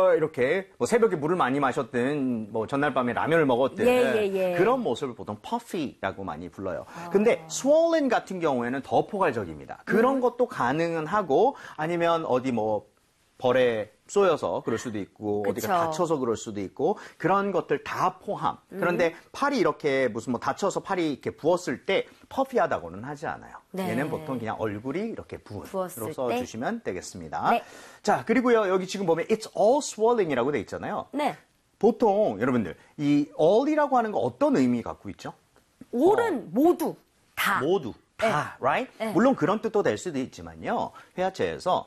이렇게 뭐 새벽에 물을 많이 마셨든 뭐 전날 밤에 라면을 먹었든 그런 모습을 보통 puffy라고 많이 불러요. 근데 swollen 같은 경우에는 더 포괄적입니다. 그런 것도 가능은 하고 아니면 어디 뭐 벌에 쏘여서 그럴 수도 있고 그쵸. 어디가 다쳐서 그럴 수도 있고 그런 것들 다 포함. 그런데 팔이 이렇게 무슨 뭐 다쳐서 팔이 이렇게 부었을 때 퍼피하다고는 하지 않아요. 네. 얘는 보통 그냥 얼굴이 이렇게 부은으로 써주시면 되겠습니다. 네. 자, 그리고요 여기 지금 보면 it's all swellin이라고 돼 있잖아요. 네. 보통 여러분들 이 all이라고 하는 거 어떤 의미 갖고 있죠? all은 모두 다. 모두 다, right? 네. 물론 그런 뜻도 될 수도 있지만요. 회화체에서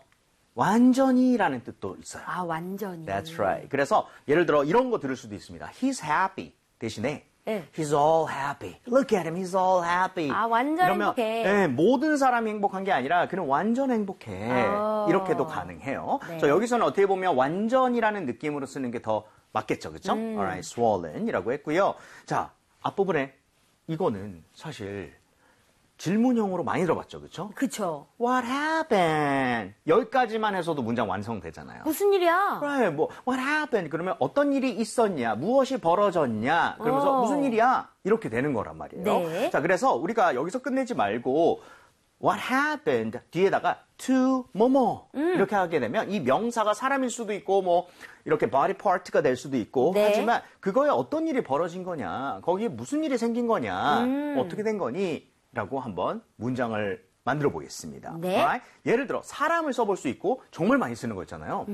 완전히라는 뜻도 있어요. 아, 완전히. That's right. 그래서 예를 들어 이런 거 들을 수도 있습니다. He's happy 대신에 네. He's all happy. Look at him. He's all happy. 아, 완전 이러면 행복해. 네, 모든 사람이 행복한 게 아니라 그는 완전 행복해. 이렇게도 가능해요. 네. 저 여기서는 어떻게 보면 완전이라는 느낌으로 쓰는 게 더 맞겠죠. 그렇죠? Alright, swollen이라고 했고요. 자, 앞부분에 이거는 사실 질문형으로 많이 들어봤죠. 그렇죠? 그쵸. What happened? 여기까지만 해서도 문장 완성되잖아요. 무슨 일이야? 그래, 뭐 What happened? 그러면 어떤 일이 있었냐? 무엇이 벌어졌냐? 그러면서 무슨 일이야? 이렇게 되는 거란 말이에요. 네. 자, 그래서 우리가 여기서 끝내지 말고 What happened? 뒤에다가 to 뭐뭐 이렇게 하게 되면 이 명사가 사람일 수도 있고 뭐 이렇게 body part가 될 수도 있고 네. 하지만 그거에 어떤 일이 벌어진 거냐? 거기에 무슨 일이 생긴 거냐? 어떻게 된 거니? 라고 한번 문장을 만들어 보겠습니다. 네. Alright? 예를 들어 사람을 써볼 수 있고 정말 많이 쓰는 거 있잖아요.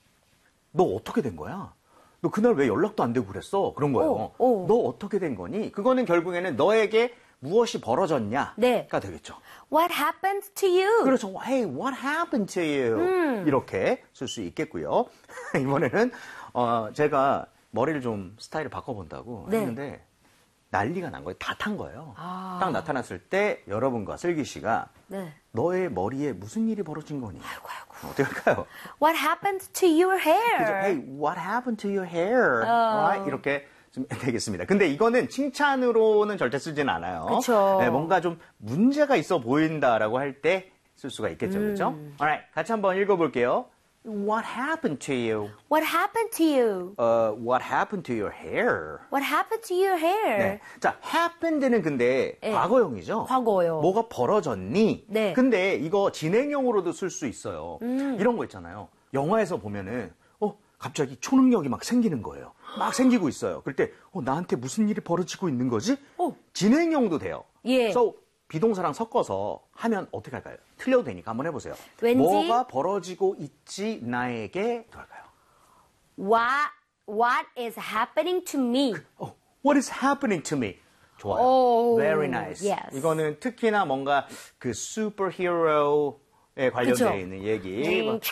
너 어떻게 된 거야? 너 그날 왜 연락도 안 되고 그랬어? 그런 거예요. 너 어떻게 된 거니? 그거는 결국에는 너에게 무엇이 벌어졌냐가 네. 되겠죠. What happened to you? 그렇죠. Hey, what happened to you? 이렇게 쓸 수 있겠고요. 이번에는 제가 머리를 좀 스타일을 바꿔본다고 네. 했는데 난리가 난 거예요. 다 탄 거예요. 아. 딱 나타났을 때 여러분과 슬기 씨가 네. 너의 머리에 무슨 일이 벌어진 거니? 아이고. 어떻게 할까요? What happened to your hair? 그죠? Hey, what happened to your hair? Right? 이렇게 좀 되겠습니다. 근데 이거는 칭찬으로는 절대 쓰진 않아요. 그쵸. 네, 뭔가 좀 문제가 있어 보인다라고 할 때 쓸 수가 있겠죠. 그렇죠? Alright, 같이 한번 읽어볼게요. What happened to you? What happened to you? What happened to your hair? What happened to your hair? 네. 자, happened는 근데 네. 과거형이죠. 과거요. 뭐가 벌어졌니? 네. 근데 이거 진행형으로도 쓸 수 있어요. 이런 거 있잖아요. 영화에서 보면은 갑자기 초능력이 막 생기는 거예요. 막 생기고 있어요. 그럴 때 나한테 무슨 일이 벌어지고 있는 거지? 진행형도 돼요. 예. 그래서 비동사랑 섞어서 하면 어떻게 할까요? 틀려도 되니까 한번 해보세요. 왠지 뭐가 벌어지고 있지 나에게 할까요? What is happening to me? What is happening to me? 좋아요. Oh, Very nice. yes. 이거는 특히나 뭔가 그 슈퍼히어로에 관련되어 그쵸? 있는 얘기.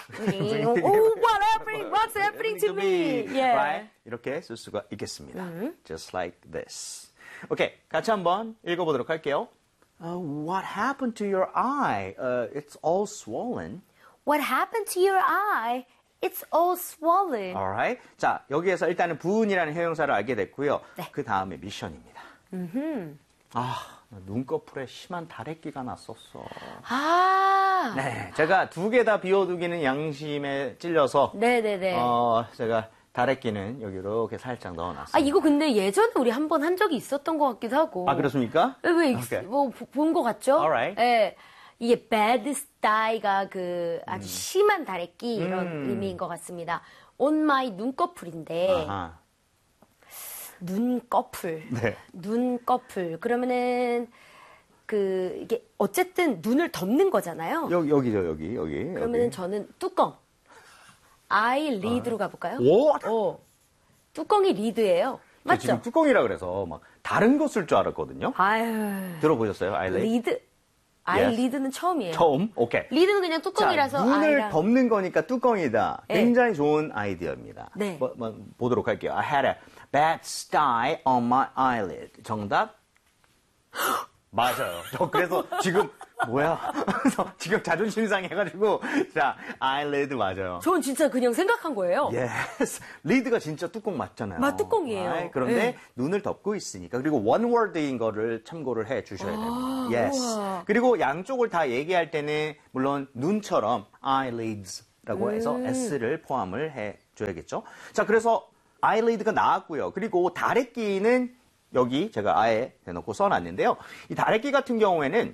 What's happening to me? Yeah. Right? 이렇게 쓸 수가 있겠습니다. Just like this. 오케이, 같이 한번 읽어보도록 할게요. What happened to your eye? It's all swollen. What happened to your eye? It's all swollen. Alright. 자, 여기에서 일단은 부은이라는 형용사를 알게 됐고요. 네. 그 다음에 미션입니다. 눈꺼풀에 심한 다래끼가 났었어. 아. 네, 제가 두 개 다 비워두기는 양심에 찔려서 네네네. 제가 다래끼는 여기 이렇게 살짝 넣어놨어요. 아, 이거 근데 예전에 우리 한 번 한 적이 있었던 것 같기도 하고. 아, 그렇습니까? 왜, Okay. 본 것 같죠? Alright. 예. 이게 bad sty가 그 아주 심한 다래끼 이런 의미인 것 같습니다. on my 눈꺼풀인데. 아하. 눈꺼풀. 네. 눈꺼풀. 그러면은 이게 어쨌든 눈을 덮는 거잖아요. 여기죠, 여기. 그러면은 여기. 저는 뚜껑. eyelid로 가볼까요? What? 뚜껑이 리드예요. 맞죠? 지금 뚜껑이라 그래서 막 다른 거 쓸 줄 알았거든요. 아유. 들어보셨어요? eyelid? 리드. eyelid는 처음이에요. 처음? 오케이. 리드는 그냥 뚜껑이라서 자, 눈을 아이랑. 덮는 거니까 뚜껑이다. 네. 굉장히 좋은 아이디어입니다. 네. 보도록 할게요. I had a bad sty on my eyelid. 정답? 맞아요. 저 그래서 지금 뭐야? 그래서 지금 자존심 상해가지고 자, eyelid 맞아요. 전 진짜 그냥 생각한 거예요. Yes. 리드가 진짜 뚜껑 맞잖아요. 뚜껑이에요. Right? 그런데 네. 눈을 덮고 있으니까 그리고 one word인 거를 참고를 해 주셔야 됩니다. Yes. 우와. 그리고 양쪽을 다 얘기할 때는 물론 눈처럼 eyelids라고 해서 s를 포함을 해 줘야겠죠. 자, 그래서 eyelid가 나왔고요. 그리고 다래끼는 여기 제가 아예 대놓고 써놨는데요. 이 다래끼 같은 경우에는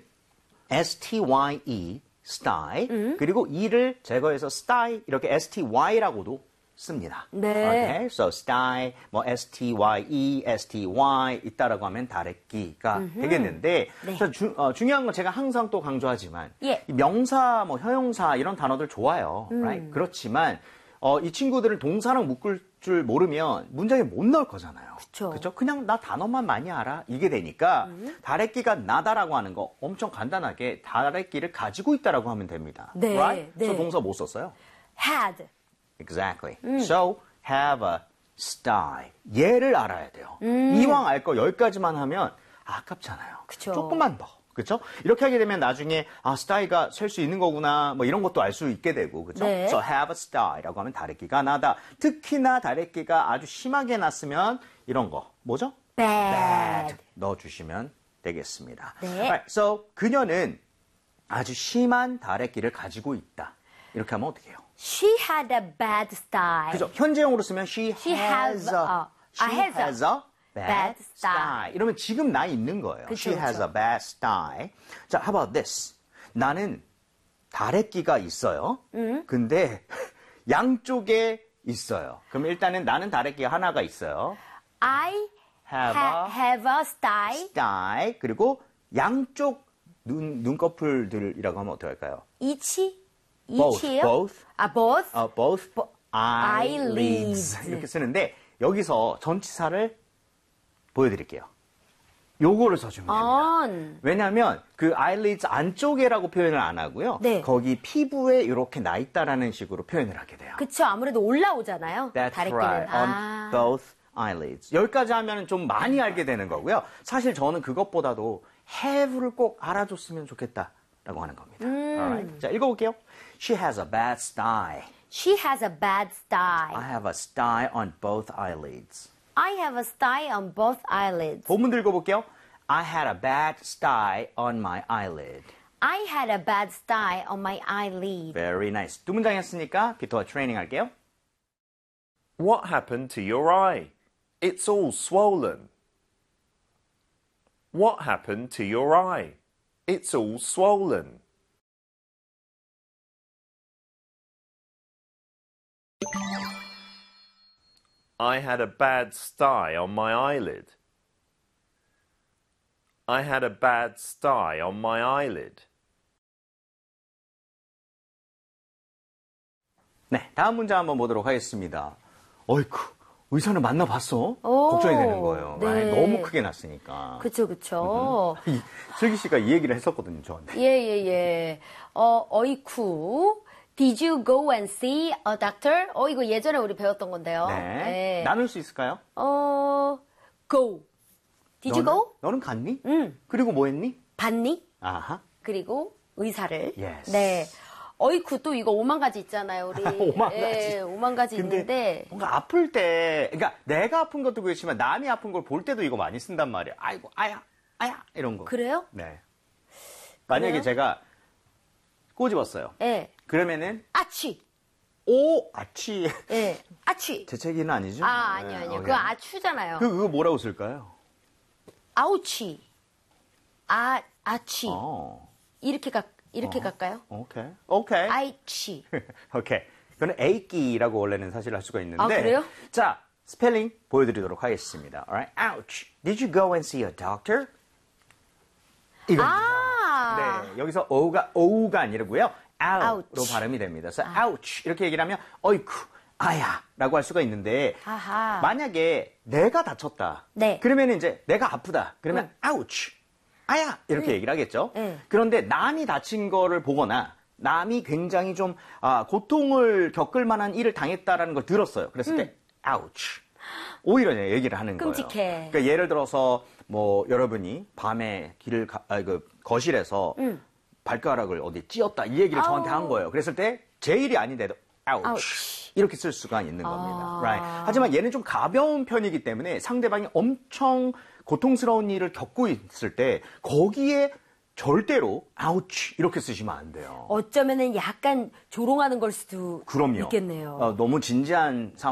stye, stye, 그리고 e를 제거해서 stye, 이렇게 sty라고도 씁니다. 네. Okay? So stye, 뭐 stye, sty 있다라고 하면 다래끼가 되겠는데 네. 자, 중요한 건 제가 항상 또 강조하지만 예. 이 명사, 뭐 형용사 이런 단어들 좋아요. Right? 그렇지만 이 친구들을 동사랑 묶을 줄 모르면 문장에 못 넣을 거잖아요. 그쵸. 그죠? 그냥 나 단어만 많이 알아. 이게 되니까 다래끼가 나다라고 하는 거 엄청 간단하게 다래끼를 가지고 있다라고 하면 됩니다. 네, Right? 네. 그래서 동사 못 썼어요. had. Exactly. So have a style. 얘를 알아야 돼요. 이왕 알 거 10가지만 하면 아깝잖아요. 그쵸. 조금만 더. 그렇죠? 이렇게 하게 되면 나중에 스타일가 셀 수 있는 거구나. 뭐 이런 것도 알 수 있게 되고. 그렇죠? 네. So have a style이라고 하면 다래끼가 나다. 특히나 다래끼가 아주 심하게 났으면 이런 거. 뭐죠? bad. 넣어 주시면 되겠습니다. 네. Alright, so 그녀는 아주 심한 다래끼를 가지고 있다. 이렇게 하면 어떻게 해요? She had a bad style. 그죠? 현재형으로 쓰면 she has a bad style. 이러면 지금 나 있는 거예요. 그쵸, She has 그쵸. a bad style. 자, how about this? 나는 다래끼가 있어요. 근데 양쪽에 있어요. 그럼 일단은 나는 다래끼가 하나가 있어요. I have a style. style. 그리고 양쪽 눈꺼풀들이라고 하면 어떻게 할까요? each이요? both. both. both eyelids. eyelids 이렇게 쓰는데 여기서 전치사를 보여드릴게요. 요거를 써주면 됩니다. on. 왜냐하면 그 eyelids 안쪽에라고 표현을 안 하고요. 네. 거기 피부에 이렇게 나 있다라는 식으로 표현을 하게 돼요. 그쵸, 아무래도 올라오잖아요. That's 다래끼는. right. On both eyelids. 여기까지 하면 좀 많이 알게 되는 거고요. 사실 저는 그것보다도 have를 꼭 알아줬으면 좋겠다라고 하는 겁니다. Alright. 자, 읽어볼게요. She has a bad style. She has a bad style. I have a style on both eyelids. I have a style on both eyelids. 본문도 읽어볼게요. I had a bad style on my eyelid. I had a bad style on my eyelid. Very nice. 두 문장 했으니까 기토와 트레이닝 할게요. What happened to your eye? It's all swollen. What happened to your eye? It's all swollen. I had a bad stye on my eyelid. I had a bad stye on my eyelid. 네, 다음 문장 한번 보도록 하겠습니다. 어이쿠, 의사는 만나봤어? 걱정이 되는 거예요. 네. right? 너무 크게 났으니까. 그쵸, 그쵸. 슬기 씨가 이 얘기를 했었거든요, 저한테. 예. 어이쿠. Did you go and see a doctor? 이거 예전에 우리 배웠던 건데요. 네. 나눌 수 있을까요? go. Did you go? 너는 갔니? 그리고 뭐 했니? 봤니? 아하. 그리고 의사를. Yes. 네. 어이쿠 또 이거 5만 가지 있잖아요, 우리. 5만 가지. 예, 5만 가지 근데 있는데. 뭔가 아플 때, 그러니까 내가 아픈 것도 그렇지만 남이 아픈 걸 볼 때도 이거 많이 쓴단 말이에요. 아이고, 아야, 이런 거. 그래요? 네. 만약에 그래요? 제가 꼬집었어요. 예. 그러면은 아취. 아치. 예. 아취. 재채기는 아니죠? 아니요. 오케이. 그거 아추잖아요. 그거 뭐라고 쓸까요? 아우치. 아취. 이렇게 갈까요? 오케이. 아이치. 오케이. 이거는 에이끼라고 원래는 사실 할 수가 있는데. 아, 그래요? 자, 스펠링 보여드리도록 하겠습니다. Alright. Ouch. Did you go and see a doctor? 이겁니다. 네, 여기서 오우가 아니라고요. out로 Ouch. 발음이 됩니다. 그래서 ouch 이렇게 얘기를 하면 어이쿠, 아야라고 할 수가 있는데 아하. 만약에 내가 다쳤다. 네. 그러면 이제 내가 아프다. 그러면 ouch. 아야 이렇게 얘기를 하겠죠. 그런데 남이 다친 거를 보거나 남이 굉장히 좀 고통을 겪을 만한 일을 당했다라는 걸 들었어요. 그랬을 때 ouch. 오히려 얘기를 하는 끔찍해. 거예요. 그러니까 예를 들어서 뭐 여러분이 밤에 거실에서 발가락을 어디 찧었다 이 얘기를 저한테 한 거예요. 그랬을 때 제 일이 아닌데도 ouch. 이렇게 쓸 수가 있는 겁니다. Right. 하지만 얘는 좀 가벼운 편이기 때문에 상대방이 엄청 고통스러운 일을 겪고 있을 때 거기에 절대로 ouch 이렇게 쓰시면 안 돼요. 어쩌면은 약간 조롱하는 걸 수도 그럼요. 있겠네요. 너무 진지한 상황